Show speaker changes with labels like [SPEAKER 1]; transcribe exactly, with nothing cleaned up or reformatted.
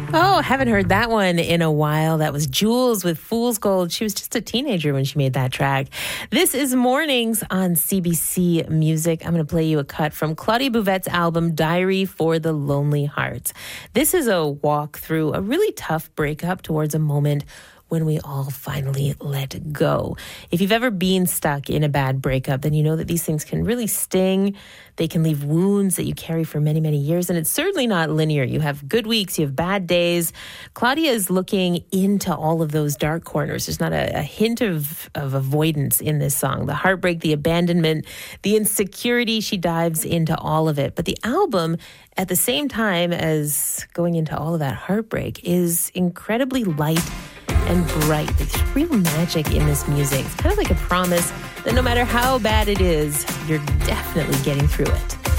[SPEAKER 1] Oh, haven't heard that one in a while. That was Jules with Fool's Gold. She was just a teenager when she made that track. This is Mornings on C B C Music. I'm going to play you a cut from Claudia Bouvet's album, Diary for the Lonely Heart. This is a walk through a really tough breakup towards a moment when we all finally let go. If you've ever been stuck in a bad breakup, then you know that these things can really sting. They can leave wounds that you carry for many, many years. And it's certainly not linear. You have good weeks, you have bad days. Claudia is looking into all of those dark corners. There's not a, a hint of, of avoidance in this song. The heartbreak, the abandonment, the insecurity, she dives into all of it. But the album, at the same time as going into all of that heartbreak, is incredibly light and bright. There's real magic in this music. It's kind of like a promise that no matter how bad it is, you're definitely getting through it.